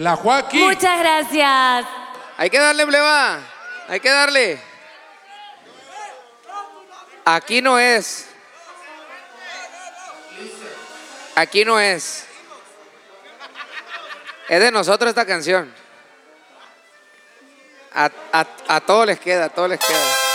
la Joaquín. Muchas gracias. Hay que darle, pleba. Hay que darle. Aquí no es. Aquí no es. Es de nosotros esta canción. A todos les queda, a todos les queda.